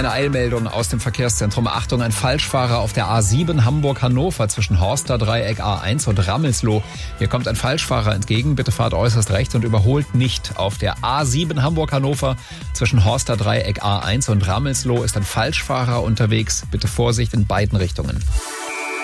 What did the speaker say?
Eine Eilmeldung aus dem Verkehrszentrum. Achtung, ein Falschfahrer auf der A7 Hamburg-Hannover zwischen Horster Dreieck A1 und Rammelsloh. Hier kommt ein Falschfahrer entgegen. Bitte fahrt äußerst rechts und überholt nicht. Auf der A7 Hamburg-Hannover zwischen Horster Dreieck A1 und Rammelsloh ist ein Falschfahrer unterwegs. Bitte Vorsicht in beiden Richtungen.